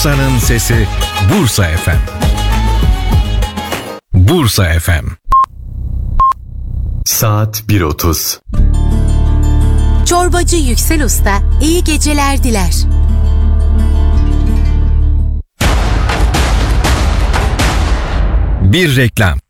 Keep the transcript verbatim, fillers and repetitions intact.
Bursa'nın sesi Bursa F M. Bursa F M. Saat bir otuz. Çorbacı Yüksel Usta iyi geceler diler. Bir reklam.